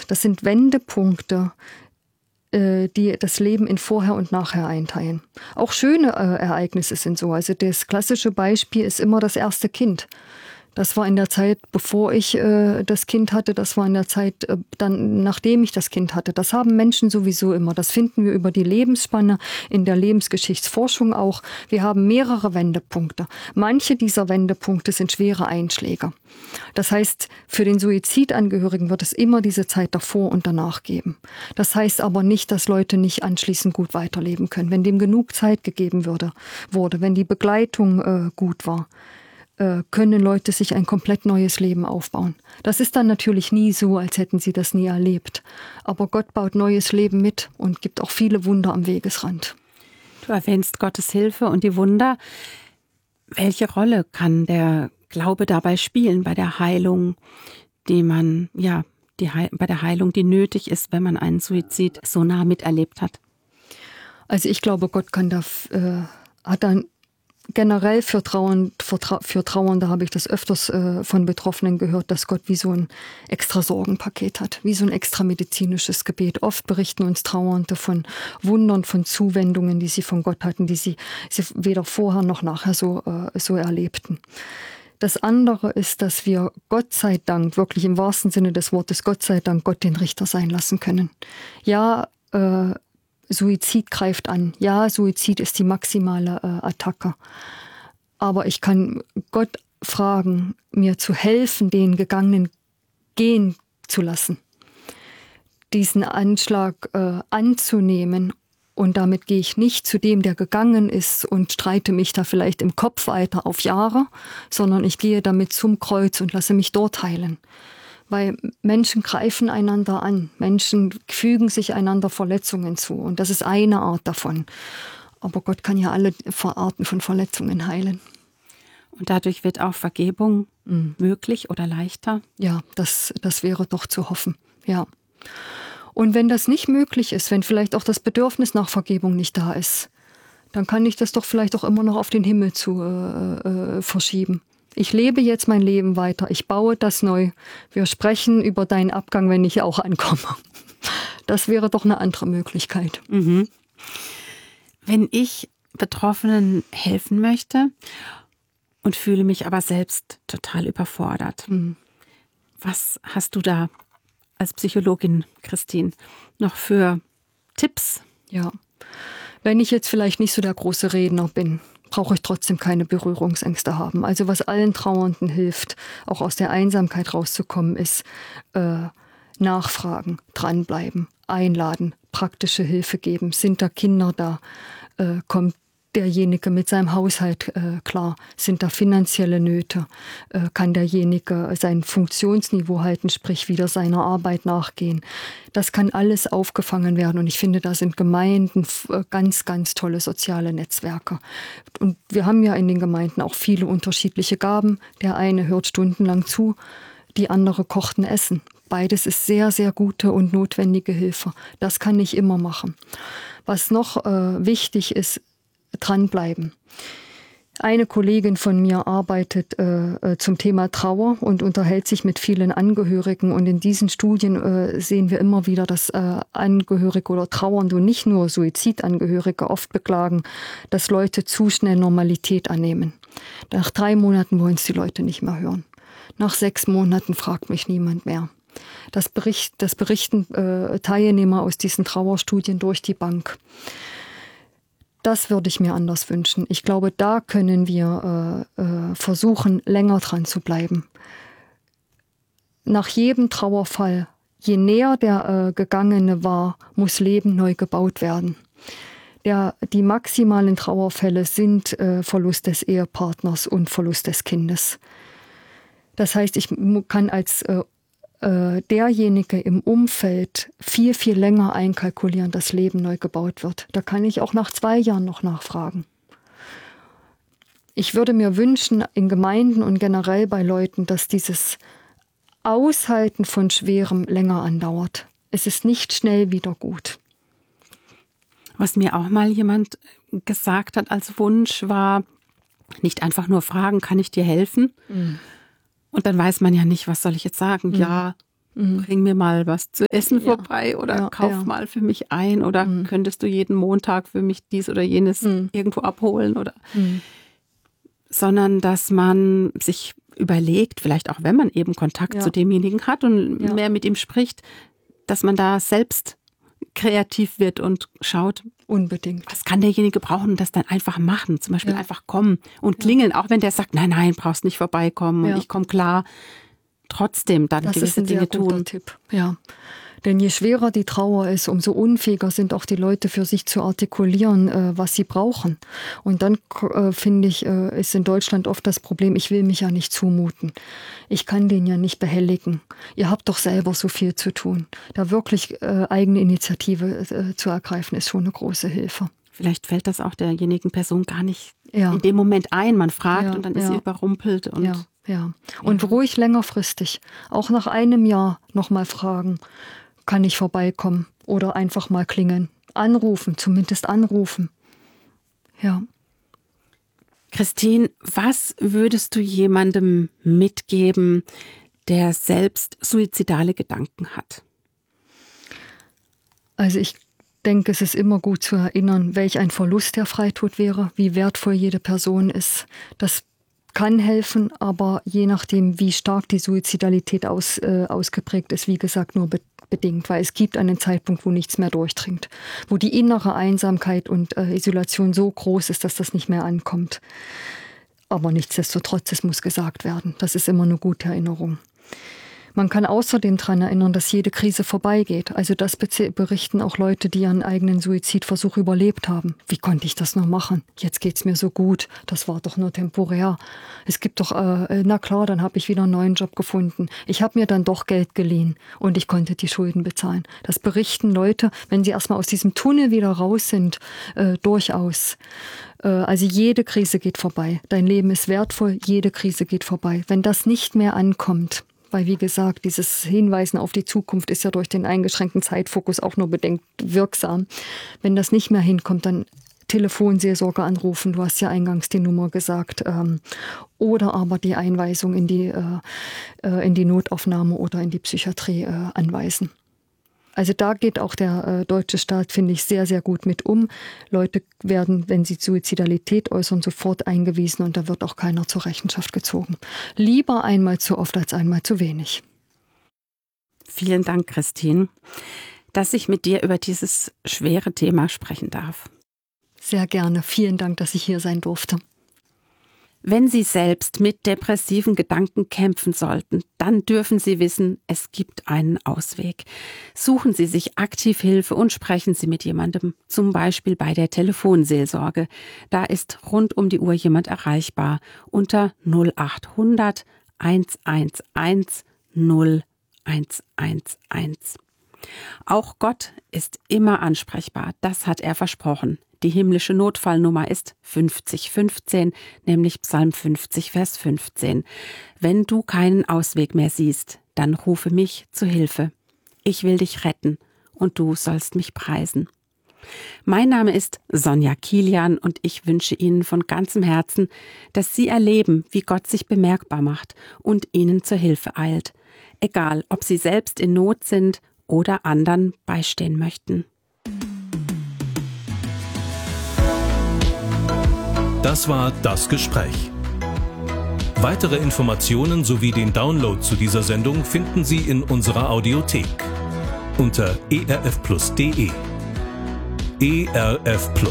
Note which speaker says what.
Speaker 1: Das sind Wendepunkte, die das Leben in Vorher und Nachher einteilen. Auch schöne Ereignisse sind so. Also das klassische Beispiel ist immer das erste Kind. Das war in der Zeit, bevor ich das Kind hatte, das war in der Zeit dann, nachdem ich das Kind hatte. Das haben Menschen sowieso immer. Das finden wir über die Lebensspanne, in der Lebensgeschichtsforschung auch. Wir haben mehrere Wendepunkte. Manche dieser Wendepunkte sind schwere Einschläge. Das heißt, für den Suizidangehörigen wird es immer diese Zeit davor und danach geben. Das heißt aber nicht, dass Leute nicht anschließend gut weiterleben können. Wenn dem genug Zeit gegeben wurde, wenn die Begleitung gut war, können Leute sich ein komplett neues Leben aufbauen. Das ist dann natürlich nie so, als hätten sie das nie erlebt. Aber Gott baut neues Leben mit und gibt auch viele Wunder am Wegesrand.
Speaker 2: Du erwähnst Gottes Hilfe und die Wunder. Welche Rolle kann der Glaube dabei spielen bei der Heilung, bei der Heilung, die nötig ist, wenn man einen Suizid so nah miterlebt hat?
Speaker 1: Also ich glaube, Gott kann hat dann generell für Trauernde habe ich das öfters von Betroffenen gehört, dass Gott wie so ein extra Sorgenpaket hat, wie so ein extra medizinisches Gebet. Oft berichten uns Trauernde von Wundern, von Zuwendungen, die sie von Gott hatten, die sie weder vorher noch nachher so erlebten. Das andere ist, dass wir Gott sei Dank, wirklich im wahrsten Sinne des Wortes, Gott sei Dank, Gott den Richter sein lassen können. Ja, Suizid greift an. Ja, Suizid ist die maximale Attacke. Aber ich kann Gott fragen, mir zu helfen, den Gegangenen gehen zu lassen. Diesen Anschlag anzunehmen. Und damit gehe ich nicht zu dem, der gegangen ist und streite mich da vielleicht im Kopf weiter auf Jahre, sondern ich gehe damit zum Kreuz und lasse mich dort heilen. Weil Menschen greifen einander an, Menschen fügen sich einander Verletzungen zu und das ist eine Art davon. Aber Gott kann ja alle Arten von Verletzungen heilen.
Speaker 2: Und dadurch wird auch Vergebung möglich oder leichter?
Speaker 1: Ja, das wäre doch zu hoffen, ja. Und wenn das nicht möglich ist, wenn vielleicht auch das Bedürfnis nach Vergebung nicht da ist, dann kann ich das doch vielleicht auch immer noch auf den Himmel zu verschieben. Ich lebe jetzt mein Leben weiter, ich baue das neu. Wir sprechen über deinen Abgang, wenn ich auch ankomme. Das wäre doch eine andere Möglichkeit.
Speaker 2: Mhm. Wenn ich Betroffenen helfen möchte und fühle mich aber selbst total überfordert, was hast du da als Psychologin, Christine, noch für Tipps?
Speaker 1: Ja, wenn ich jetzt vielleicht nicht so der große Redner bin, brauche ich trotzdem keine Berührungsängste haben. Also was allen Trauernden hilft, auch aus der Einsamkeit rauszukommen, ist nachfragen, dranbleiben, einladen, praktische Hilfe geben. Sind da Kinder da? Kommt derjenige mit seinem Haushalt klar? Sind da finanzielle Nöte? Kann derjenige sein Funktionsniveau halten, sprich wieder seiner Arbeit nachgehen? Das kann alles aufgefangen werden und ich finde, da sind Gemeinden ganz, ganz tolle soziale Netzwerke. Und wir haben ja in den Gemeinden auch viele unterschiedliche Gaben. Der eine hört stundenlang zu, die andere kocht ein Essen. Beides ist sehr, sehr gute und notwendige Hilfe. Das kann ich immer machen. Was noch wichtig ist, dranbleiben. Eine Kollegin von mir arbeitet zum Thema Trauer und unterhält sich mit vielen Angehörigen. Und in diesen Studien sehen wir immer wieder, dass Angehörige oder Trauernde und nicht nur Suizidangehörige oft beklagen, dass Leute zu schnell Normalität annehmen. Nach 3 Monaten wollen es die Leute nicht mehr hören. Nach 6 Monaten fragt mich niemand mehr. Das berichten Teilnehmer aus diesen Trauerstudien durch die Bank. Das würde ich mir anders wünschen. Ich glaube, da können wir versuchen, länger dran zu bleiben. Nach jedem Trauerfall, je näher der Gegangene war, muss Leben neu gebaut werden. Die maximalen Trauerfälle sind Verlust des Ehepartners und Verlust des Kindes. Das heißt, ich kann als derjenige im Umfeld viel, viel länger einkalkulieren, dass Leben neu gebaut wird. Da kann ich auch nach 2 Jahren noch nachfragen. Ich würde mir wünschen, in Gemeinden und generell bei Leuten, dass dieses Aushalten von Schwerem länger andauert. Es ist nicht schnell wieder gut.
Speaker 2: Was mir auch mal jemand gesagt hat als Wunsch war, nicht einfach nur fragen, kann ich dir helfen? Und dann weiß man ja nicht, was soll ich jetzt sagen? Ja, bring mir mal was zu essen vorbei oder kauf mal für mich ein oder könntest du jeden Montag für mich dies oder jenes irgendwo abholen oder sondern dass man sich überlegt, vielleicht auch wenn man eben Kontakt zu demjenigen hat und mehr mit ihm spricht, dass man da selbst kreativ wird und schaut,
Speaker 1: unbedingt.
Speaker 2: Was kann derjenige brauchen und das dann einfach machen? Zum Beispiel einfach kommen und klingeln, auch wenn der sagt, nein, brauchst nicht vorbeikommen und ich komme klar. Trotzdem dann gewisse Dinge tun. Das ist ein sehr guter
Speaker 1: Tipp, ja. Denn je schwerer die Trauer ist, umso unfähiger sind auch die Leute für sich zu artikulieren, was sie brauchen. Und dann, finde ich, ist in Deutschland oft das Problem, ich will mich ja nicht zumuten. Ich kann den ja nicht behelligen. Ihr habt doch selber so viel zu tun. Da wirklich eigene Initiative zu ergreifen, ist schon eine große Hilfe.
Speaker 2: Vielleicht fällt das auch derjenigen Person gar nicht in dem Moment ein. Man fragt und dann ist sie überrumpelt. Und
Speaker 1: Und ruhig längerfristig. Auch nach einem Jahr nochmal fragen, kann ich vorbeikommen oder einfach mal klingeln. Anrufen, zumindest anrufen. Ja.
Speaker 2: Christine, was würdest du jemandem mitgeben, der selbst suizidale Gedanken hat?
Speaker 1: Also ich denke, es ist immer gut zu erinnern, welch ein Verlust der Freitod wäre, wie wertvoll jede Person ist. Das kann helfen, aber je nachdem, wie stark die Suizidalität ausgeprägt ist, wie gesagt, nur bedingt, weil es gibt einen Zeitpunkt, wo nichts mehr durchdringt, wo die innere Einsamkeit und Isolation so groß ist, dass das nicht mehr ankommt. Aber nichtsdestotrotz, es muss gesagt werden. Das ist immer eine gute Erinnerung. Man kann außerdem daran erinnern, dass jede Krise vorbeigeht. Also das berichten auch Leute, die ihren eigenen Suizidversuch überlebt haben. Wie konnte ich das noch machen? Jetzt geht's mir so gut. Das war doch nur temporär. Es gibt doch, na klar, dann habe ich wieder einen neuen Job gefunden. Ich habe mir dann doch Geld geliehen und ich konnte die Schulden bezahlen. Das berichten Leute, wenn sie erstmal aus diesem Tunnel wieder raus sind, durchaus. Also jede Krise geht vorbei. Dein Leben ist wertvoll, jede Krise geht vorbei. Wenn das nicht mehr ankommt, weil, wie gesagt, dieses Hinweisen auf die Zukunft ist ja durch den eingeschränkten Zeitfokus auch nur bedingt wirksam. Wenn das nicht mehr hinkommt, dann Telefonseelsorge anrufen. Du hast ja eingangs die Nummer gesagt. Oder aber die Einweisung in die Notaufnahme oder in die Psychiatrie anweisen. Also da geht auch der deutsche Staat, finde ich, sehr, sehr gut mit um. Leute werden, wenn sie Suizidalität äußern, sofort eingewiesen und da wird auch keiner zur Rechenschaft gezogen. Lieber einmal zu oft als einmal zu wenig.
Speaker 2: Vielen Dank, Christine, dass ich mit dir über dieses schwere Thema sprechen darf.
Speaker 1: Sehr gerne. Vielen Dank, dass ich hier sein durfte.
Speaker 2: Wenn Sie selbst mit depressiven Gedanken kämpfen sollten, dann dürfen Sie wissen, es gibt einen Ausweg. Suchen Sie sich aktiv Hilfe und sprechen Sie mit jemandem, zum Beispiel bei der Telefonseelsorge. Da ist rund um die Uhr jemand erreichbar unter 0800 111 0111. Auch Gott ist immer ansprechbar, das hat er versprochen. Die himmlische Notfallnummer ist 5015, nämlich Psalm 50, Vers 15. Wenn du keinen Ausweg mehr siehst, dann rufe mich zu Hilfe. Ich will dich retten und du sollst mich preisen. Mein Name ist Sonja Kilian und ich wünsche Ihnen von ganzem Herzen, dass Sie erleben, wie Gott sich bemerkbar macht und Ihnen zur Hilfe eilt. Egal, ob Sie selbst in Not sind oder anderen beistehen möchten.
Speaker 3: Das war Das Gespräch. Weitere Informationen sowie den Download zu dieser Sendung finden Sie in unserer Audiothek unter erfplus.de. ERF Plus.